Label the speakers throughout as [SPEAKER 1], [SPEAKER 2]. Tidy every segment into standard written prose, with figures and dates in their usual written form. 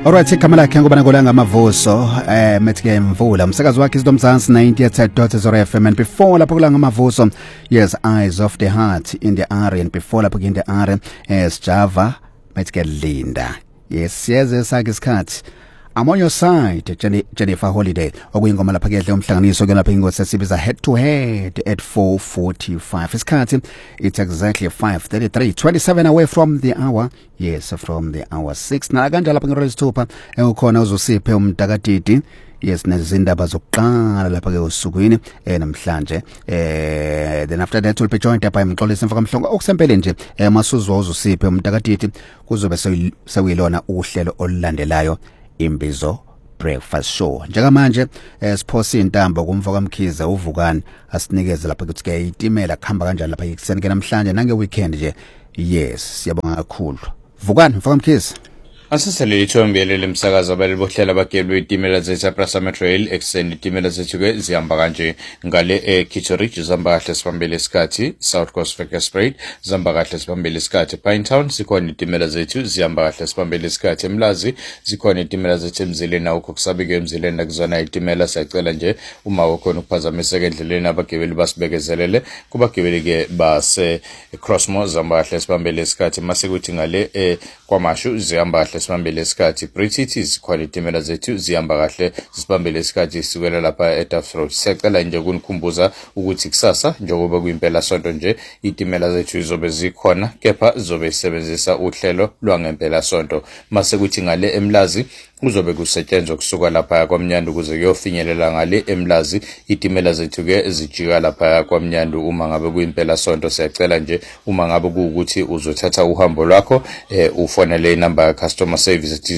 [SPEAKER 1] Alright, igama lakhe ngoba nakolanga amavuso methike imvula umsakazo wakhe isidomzansi 90.0 FM and before lapho kulanga amavuso yes Eyes of the Heart in the area and before lapho in the area Java methike Linda yes siyeze sakhe isikhathi I'm on your side Jennifer Holiday okuyingoma lapha ke umhlanganiso ke lapha ingosi sesibiza head to head at 4:45 isikhathi it's exactly 5:33 27 away from the hour yes from the hour 6 na kanjalo lapha ngiro lesithupha ukukhona uzosiphe umntakadidi yes nezindaba zokuqala lapha ke usukwini namhlanje then after that will be joined by Mxolisi Mfakamhlongo okusempele nje masuzwa uzosiphe umntakadidi kuzobe sewilona uhlelo olulandelayo imbizo breakfast show njengamanje siphosa intambo kumva kwaMkhize uvukani asinikeze lapha ukuthi ke itimela kuhamba kanjani lapha ekuseni ke namhlanje nange weekend nje yes siyabonga kakhulu vukani mfakamkhize
[SPEAKER 2] Asisele ithombe lemsakazo abalibohlela abageli betimela zeSaprasa Metro Rail ekseni itimela zethu ke zihamba kanje ngale Kitcheridge zihamba kahle sibambele isikhathi South Coast Vickersprade zihamba kahle sibambele isikhathi Pinetown sikhona itimela zethu zihamba kahle sibambele isikhathi eMlazi zikhona itimela zethu emzileni nawo kusabike emzileni nakuzona itimela siyacela nje uma ukhona ukuphazamiseka endleleni abagibeli basibekezelele kubagibeli ke base Crossmoor zihamba kahle sibambele isikhathi mase kuthi ngale kwamashu zihamba kahle sibambele isikhathi British zikhona itimela zethu zihamba kahle sibambele isikhathi sukela lapha eTaff Road siyacela nje ukunikhumbuza ukuthi kusasa njengoba kuyimpela sonto nje itimela zethu zizobe zikhona kepha zizobe zisebenzisa uhlelo lwangempela sonto mase kuthi ngale eMlazi kuzobe kusetshenzwa kusuka lapha kwaMnyandu ukuze kuyofinyelela ngale eMlazi itimela zethu ke zijika lapha kwaMnyandu uma ngabe kuyimpela sonto siyacela nje uma ngabe kuukuthi uzothatha uhambo lwakho ufonele inamba customer service at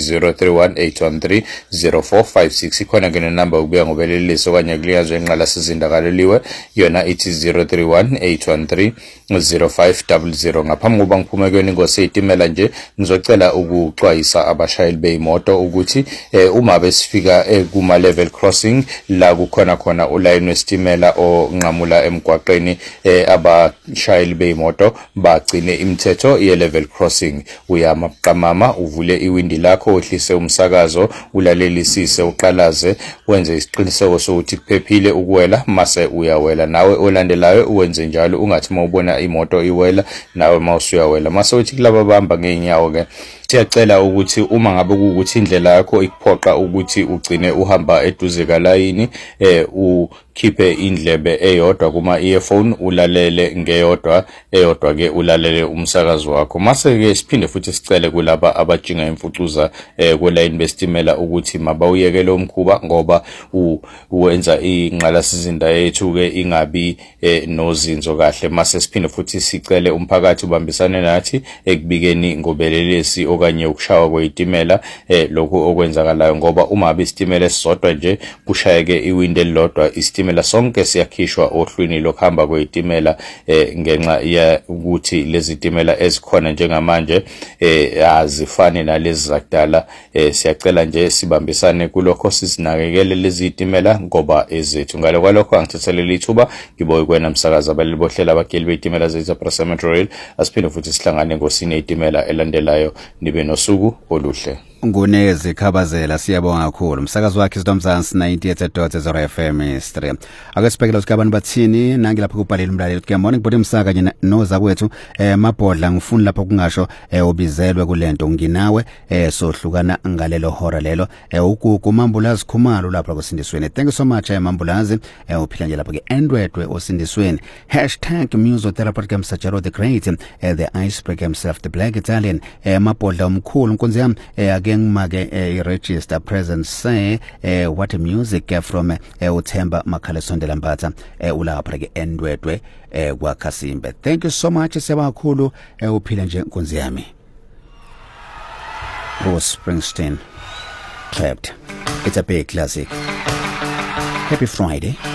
[SPEAKER 2] 0318130456 ikhona ke nenamba ukuya ngobeleliso kanye kuliyazwe enqala sizindakaleliwe yona ithi 0318130500 ngaphambi kokuba ngiphume kweni ngoseitimela nje ngizocela ukuxwayisa abashayeli beimoto ukuthi uma besifika kuma level crossing la kukhona uline wesitimela onqamula emgwaqeni abashayeli beimoto bagcine imithetho ye level crossing uyamaqamama uvule iwindi lakho uhlise umsakazo ulalelisise uqalaze wenze isiqiniseko sokuthi kuphephile ukuwela mase uyawela nawe olandelayo uwenze njalo ungathi mawubona imoto iwela nawe mawusuyawela mase uthi kulaba bamba ngeenyawo ke siyacela ukuthi uma ngabe kuukuthi indlela yakho ikuphoqa ukuthi ugcine uhamba eduze kalayini ukhiphe indlebe eyodwa kuma earphone ulalele ngeyodwa eyodwa ke ulalele umsakazo wakho mase ke siphinde futhi sicele kulaba abajinga imfucuza kwelayini bestimela ukuthi mabawuyekele umkhuba ngoba uwenza inqala sizinda yethu ke ingabi nozinzo kahle mase siphinde futhi sicele umphakathi ubambisane nathi ekubikeni ngobelelesi okanye ukushawa kwezitimela lokho okwenzakalayo ngoba uma abesitimela esisodwa nje kushayeke iwindi elilodwa isitimela sonke siyakhishwa ohlwini lokuhamba kwezitimela ngenxa ya ukuthi lezi zitimela ezikhona njengamanje azifani nalezi zakudala siyacela nje sibambisane kulokho sizinakekele lezi zitimela ngoba ezethu ngale kwalokho angithethelele ithuba ngiboye kwena umsakazo abalibohlela abageli bezitimela zeSaprasa Metro Rail asiphinde futhi sihlangane ngosine itimela elandelayo nibe nosuku oluhle
[SPEAKER 1] Ngunezi Khabazela siyabonga kakhulu umsakazo wakhe isidomzansi 90.0 FM 3 ake sibhekele usikabani bathini nangi lapha kubhalela umlaleli good morning body msaka kanye noza kwethu mabhodla ngifuni lapha kungasho ubizelwe kulento nginawe sohlukana ngalelo hora lelo ugugu Mambulazi Khumalo lapha kusindisweni thank you so much Mambulazi uphila nje lapha ke Andredwe osindisweni #musotherapy Msajaro the great the icebreaker himself the black Italian mabhodla umkhulu nkonzi yami ngengimake register presence say what music from uThemba Makhalesondela Mbatha ulapha ke Endwedwe kwaKhasimbe thank you so much sebakhulu uphila nje nkonzi yami Bruce Springsteen Trapped it's a big classic happy Friday